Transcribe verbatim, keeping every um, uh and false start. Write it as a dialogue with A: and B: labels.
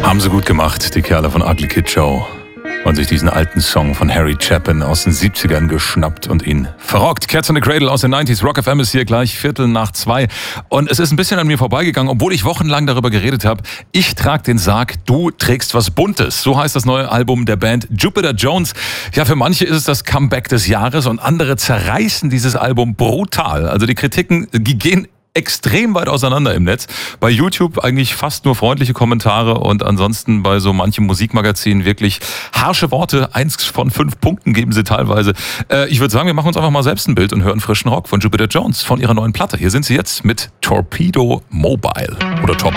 A: Haben sie gut gemacht, die Kerle von Ugly Kid Joe. Und sich diesen alten Song von Harry Chapin aus den siebzigern geschnappt und ihn verrockt. Cats in the Cradle aus den neunziger. Rock F M ist hier gleich Viertel nach zwei. Und es ist ein bisschen an mir vorbeigegangen, obwohl ich wochenlang darüber geredet habe. Ich trage den Sarg, du trägst was Buntes. So heißt das neue Album der Band Jupiter Jones. Ja, für manche ist es das Comeback des Jahres und andere zerreißen dieses Album brutal. Also die Kritiken, die gehen extrem weit auseinander im Netz. Bei YouTube eigentlich fast nur freundliche Kommentare und ansonsten bei so manchem Musikmagazin wirklich harsche Worte. Eins von fünf Punkten geben sie teilweise. Äh, ich würde sagen, wir machen uns einfach mal selbst ein Bild und hören frischen Rock von Jupiter Jones von ihrer neuen Platte. Hier sind sie jetzt mit Torpedo Mobile oder Top.